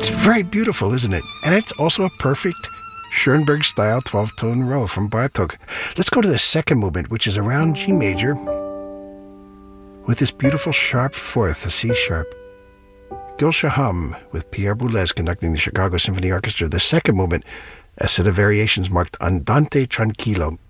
It's very beautiful, isn't it? And it's also a perfect Schoenberg-style 12-tone row from Bartók. Let's go to the second movement, which is around G major, with this beautiful sharp fourth, a C sharp. Gülscha Hum, with Pierre Boulez conducting the Chicago Symphony Orchestra. The second movement, a set of variations marked Andante Tranquillo.